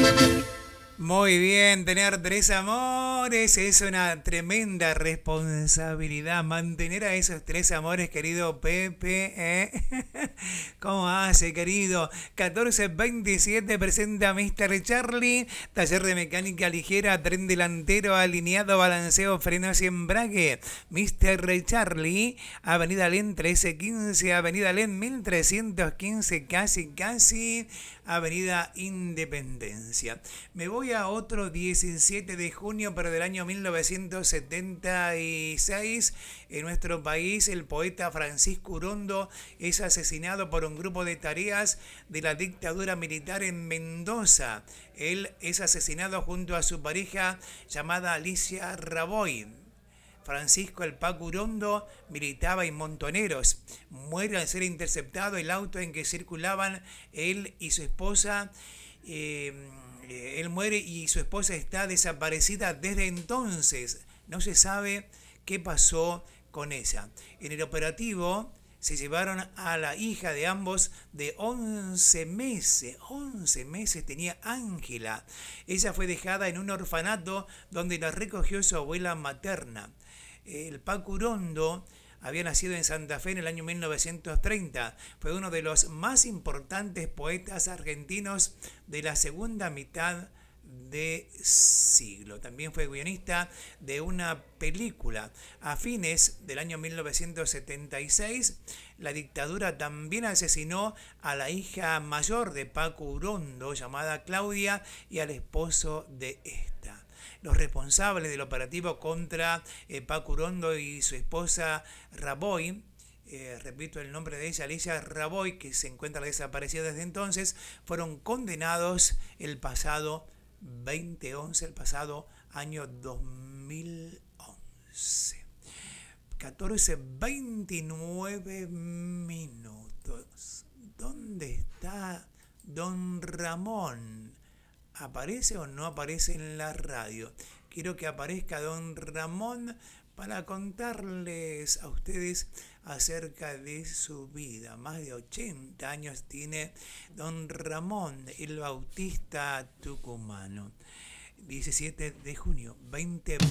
Muy bien, tener tres amores es una tremenda responsabilidad. Mantener a esos tres amores, querido Pepe. ¿Cómo hace, querido? 14:27 presenta Mr. Charlie. Taller de mecánica ligera, tren delantero, alineado, balanceo, frenos y embrague. Mr. Charlie, Avenida Len 1315, Avenida Len 1315, casi, casi. Avenida Independencia. Me voy a otro 17 de junio, pero del año 1976. En nuestro país, el poeta Francisco Urondo es asesinado por un grupo de tareas de la dictadura militar en Mendoza. Él es asesinado junto a su pareja llamada Alicia Raboy. Francisco El Paco Urondo militaba en Montoneros. Muere al ser interceptado el auto en que circulaban él y su esposa. Él muere y su esposa está desaparecida desde entonces. No se sabe qué pasó con ella. En el operativo se llevaron a la hija de ambos de 11 meses. 11 meses tenía Ángela. Ella fue dejada en un orfanato donde la recogió su abuela materna. El Paco Urondo había nacido en Santa Fe en el año 1930. Fue uno de los más importantes poetas argentinos de la segunda mitad de siglo. También fue guionista de una película. A fines del año 1976, la dictadura también asesinó a la hija mayor de Paco Urondo, llamada Claudia, y al esposo de esta. Los responsables del operativo contra Paco Urondo y su esposa Raboy, repito el nombre de ella, Alicia Raboy, que se encuentra desaparecida desde entonces, fueron condenados el pasado 2011, el pasado año 2011. 14:29 minutos. ¿Dónde está don Ramón? ¿Aparece o no aparece en la radio? Quiero que aparezca don Ramón para contarles a ustedes acerca de su vida. Más de 80 años tiene don Ramón, el Bautista tucumano. 17 de junio, 20